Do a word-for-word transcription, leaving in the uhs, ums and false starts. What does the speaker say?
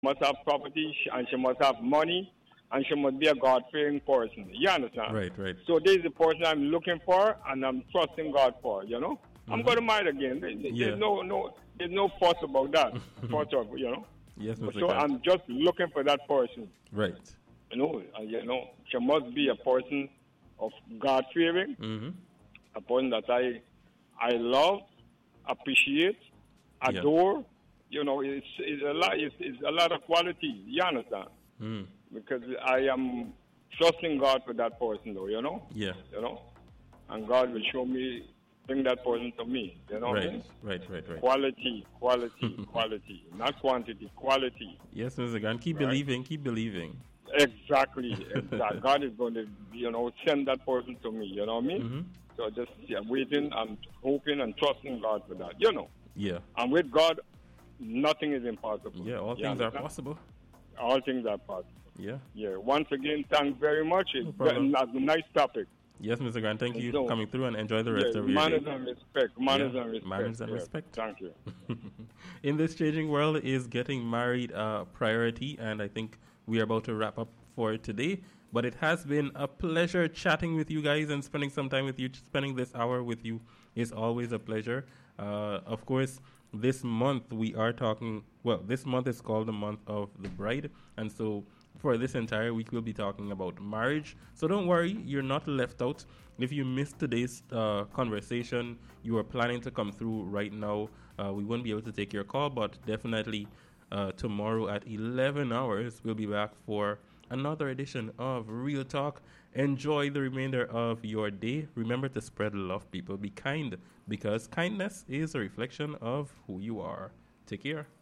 must have property sh- and she must have money and she must be a God fearing person. You understand? Right, right. So this is the person I'm looking for and I'm trusting God for, you know? I'm Mm-hmm. going to marry again. There- Yeah. There's no no there's no fuss about that. Fuss of, you know. Yes, Mister So Grant. I'm just looking for that person. Right. You know, and, you know, she must be a person of God fearing, Mm-hmm. a person that I I love, appreciate, Yeah. adore. You know, it's, it's a lot. It's, it's a lot of quality. You understand? Mm. Because I am trusting God for that person, though. You know. Yeah. You know, and God will show me, bring that person to me. You know what I Right, mean? right, right, right. Quality, quality, quality, not quantity. Quality. Yes, Mister Grant. Keep Right. believing. Keep believing. Exactly, exactly. God is going to, you know, send that person to me. You know what I mean? Mm-hmm. So just yeah, waiting and hoping and trusting God for that. You know, Yeah. and with God, nothing is impossible. Yeah. All You things are understand? possible. All things are possible. Yeah. Yeah. Once again, thanks very much. It's No problem. a nice topic. Yes, Mister Grant. Thank you So, for coming through and enjoy the rest Yeah, of your manners day. and respect. Manners Yeah, and respect. manners and Yeah, respect. Thank you. In this changing world, is getting married a priority? And I think we are about to wrap up for today. But it has been a pleasure chatting with you guys and spending some time with you. Spending this hour with you is always a pleasure. Uh, of course, this month we are talking, well, this month is called the month of the bride. And so for this entire week, we'll be talking about marriage. So don't worry, you're not left out. If you missed today's uh, conversation, you are planning to come through right now, uh, we won't be able to take your call, but definitely uh, tomorrow at eleven hours, we'll be back for another edition of Real Talk. Enjoy the remainder of your day. Remember to spread love, people. Be kind, because kindness is a reflection of who you are. Take care.